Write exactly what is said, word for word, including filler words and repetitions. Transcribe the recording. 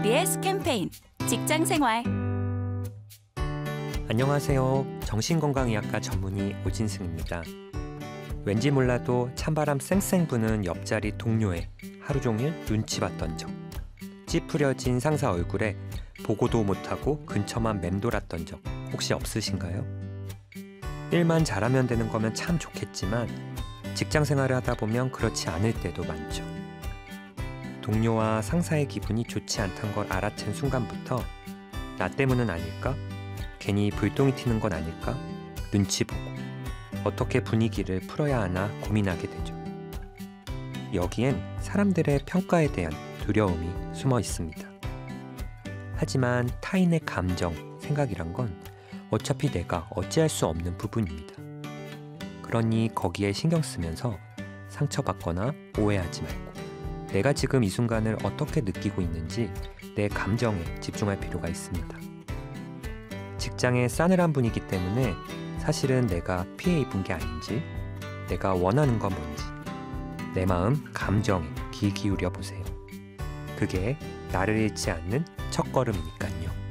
지비에스 캠페인 직장생활. 안녕하세요. 정신건강의학과 전문의 오진승입니다. 왠지 몰라도 찬바람 쌩쌩 부는 옆자리 동료의 하루 종일 눈치 봤던 적, 찌푸려진 상사 얼굴에 보고도 못하고 근처만 맴돌았던 적 혹시 없으신가요? 일만 잘하면 되는 거면 참 좋겠지만 직장 생활을 하다 보면 그렇지 않을 때도 많죠. 동료와 상사의 기분이 좋지 않다는 걸 알아챈 순간부터 나 때문은 아닐까? 괜히 불똥이 튀는 건 아닐까? 눈치 보고 어떻게 분위기를 풀어야 하나 고민하게 되죠. 여기엔 사람들의 평가에 대한 두려움이 숨어 있습니다. 하지만 타인의 감정, 생각이란 건 어차피 내가 어찌할 수 없는 부분입니다. 그러니 거기에 신경 쓰면서 상처받거나 오해하지 말고 내가 지금 이 순간을 어떻게 느끼고 있는지 내 감정에 집중할 필요가 있습니다. 직장의 싸늘한 분위기 때문에 사실은 내가 피해 입은 게 아닌지, 내가 원하는 건 뭔지, 내 마음, 감정에 귀 기울여 보세요. 그게 나를 잃지 않는 첫걸음이니까요.